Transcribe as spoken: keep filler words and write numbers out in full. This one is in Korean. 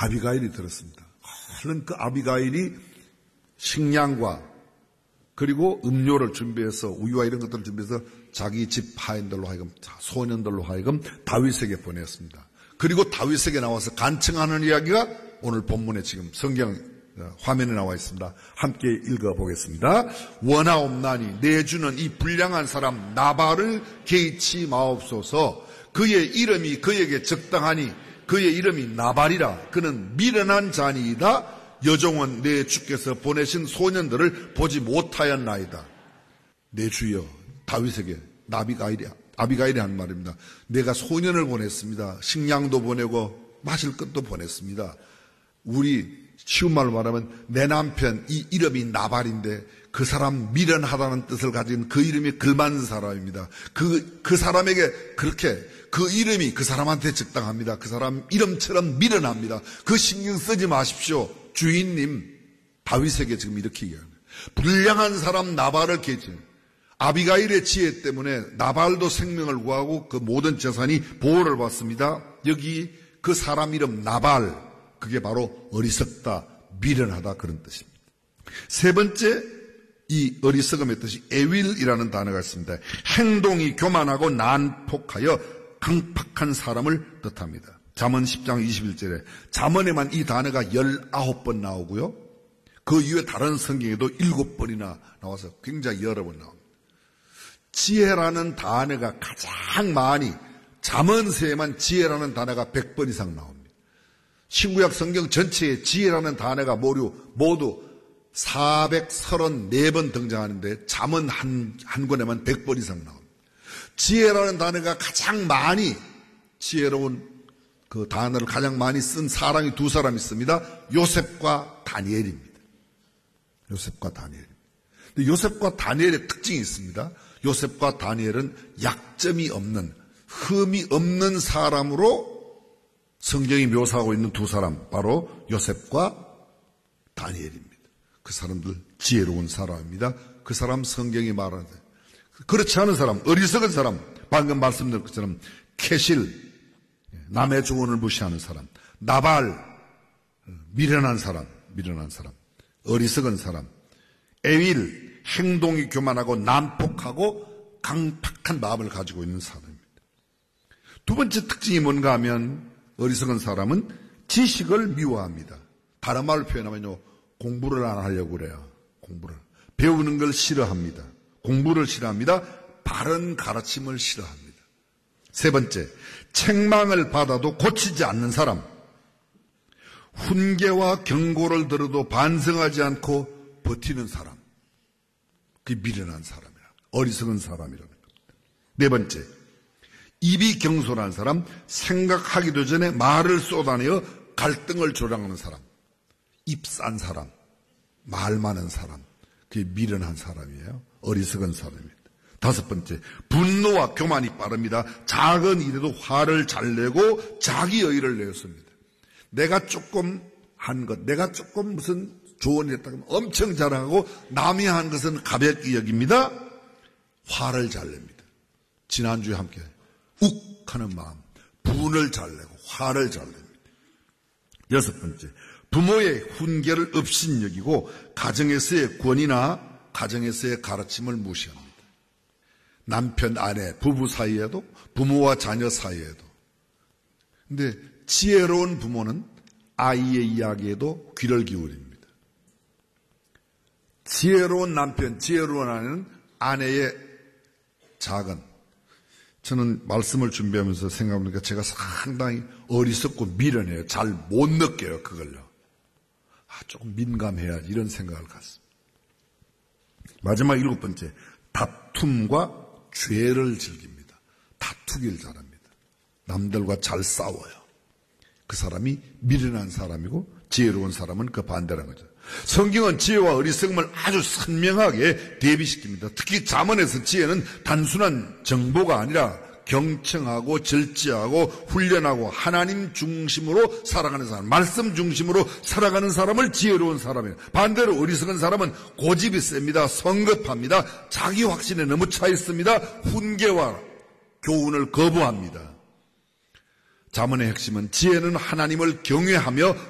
아비가일이 들었습니다. 얼른 그 아비가일이 식량과 그리고 음료를 준비해서 우유와 이런 것들을 준비해서 자기 집 하인들로 하여금 소년들로 하여금 다윗에게 보냈습니다. 그리고 다윗에게 나와서 간청하는 이야기가 오늘 본문에 지금 성경 화면에 나와 있습니다. 함께 읽어보겠습니다. 원하옵나니 내 주는 이 불량한 사람 나발을 개의치 마옵소서. 그의 이름이 그에게 적당하니 그의 이름이 나발이라. 그는 미련한 자니이다. 여종은 내 주께서 보내신 소년들을 보지 못하였나이다. 내 주여, 다윗에게 아비가일이, 아비가일이 한 말입니다. 내가 소년을 보냈습니다. 식량도 보내고 마실 것도 보냈습니다. 우리 쉬운 말로 말하면 내 남편 이 이름이 나발인데 그 사람 미련하다는 뜻을 가진 그 이름이 글맞는 사람입니다. 그, 그 사람에게 그렇게 그 이름이 그 사람한테 적당합니다. 그 사람 이름처럼 미련합니다. 그 신경 쓰지 마십시오. 주인님, 다윗에게 지금 이렇게 얘기합니다. 불량한 사람 나발을 개지. 아비가일의 지혜 때문에 나발도 생명을 구하고 그 모든 재산이 보호를 받습니다. 여기 그 사람 이름 나발, 그게 바로 어리석다, 미련하다 그런 뜻입니다. 세 번째, 이 어리석음의 뜻이 에윌이라는 단어가 있습니다. 행동이 교만하고 난폭하여 강팍한 사람을 뜻합니다. 잠언 십 장 이십일 절에 잠언에만 이 단어가 열아홉 번 나오고요. 그 이후에 다른 성경에도 일곱 번이나 나와서 굉장히 여러 번 나옵니다. 지혜라는 단어가 가장 많이, 잠언서에만 지혜라는 단어가 백 번 이상 나옵니다. 신구약 성경 전체에 지혜라는 단어가 모두, 모두 사백삼십사 번 등장하는데 잠언 한, 한 권에만 백 번 이상 나옵니다. 지혜라는 단어가 가장 많이, 지혜로운 그 단어를 가장 많이 쓴 사람이 두 사람이 있습니다. 요셉과 다니엘입니다. 요셉과 다니엘입니다. 근데 요셉과 다니엘의 특징이 있습니다. 요셉과 다니엘은 약점이 없는, 흠이 없는 사람으로 성경이 묘사하고 있는 두 사람, 바로 요셉과 다니엘입니다. 그 사람들 지혜로운 사람입니다. 그 사람 성경이 말하는, 그렇지 않은 사람, 어리석은 사람, 방금 말씀드린 것처럼 캐실, 남의 조언을 무시하는 사람, 나발, 미련한 사람, 미련한 사람, 어리석은 사람, 에윌, 행동이 교만하고 난폭하고 강팍한 마음을 가지고 있는 사람입니다. 두 번째 특징이 뭔가 하면 어리석은 사람은 지식을 미워합니다. 다른 말로 표현하면요, 공부를 안 하려고 그래요. 공부를. 배우는 걸 싫어합니다. 공부를 싫어합니다. 바른 가르침을 싫어합니다. 세 번째, 책망을 받아도 고치지 않는 사람. 훈계와 경고를 들어도 반성하지 않고 버티는 사람. 그게 미련한 사람이라, 어리석은 사람이라는 겁니다. 네 번째, 입이 경솔한 사람, 생각하기도 전에 말을 쏟아내어 갈등을 조장하는 사람. 입 싼 사람, 말 많은 사람, 그게 미련한 사람이에요. 어리석은 사람입니다. 다섯 번째, 분노와 교만이 빠릅니다. 작은 일에도 화를 잘 내고 자기 의의를 내었습니다. 내가 조금 한 것, 내가 조금 무슨 조언을 했다고 하면 엄청 자랑하고 남이 한 것은 가볍게 여깁니다. 화를 잘 냅니다. 지난주에 함께 욱 하는 마음, 분을 잘 내고 화를 잘 냅니다. 여섯 번째, 부모의 훈계를 업신여기고 가정에서의 권위나 가정에서의 가르침을 무시합니다. 남편, 아내, 부부 사이에도, 부모와 자녀 사이에도. 근데 지혜로운 부모는 아이의 이야기에도 귀를 기울입니다. 지혜로운 남편, 지혜로운 아내는 아내의 작은, 저는 말씀을 준비하면서 생각해보니까 제가 상당히 어리석고 미련해요. 잘 못 느껴요, 그걸요. 아, 조금 민감해야지, 이런 생각을 갖습니다. 마지막 일곱 번째, 다툼과 죄를 즐깁니다. 다투길 잘합니다. 남들과 잘 싸워요. 그 사람이 미련한 사람이고 지혜로운 사람은 그 반대라는 거죠. 성경은 지혜와 어리석음을 아주 선명하게 대비시킵니다. 특히 잠언에서 지혜는 단순한 정보가 아니라 경청하고 절제하고 훈련하고 하나님 중심으로 살아가는 사람, 말씀 중심으로 살아가는 사람을 지혜로운 사람이에요. 반대로 어리석은 사람은 고집이 셉니다. 성급합니다. 자기 확신에 너무 차 있습니다. 훈계와 교훈을 거부합니다. 잠언의 핵심은 지혜는 하나님을 경외하며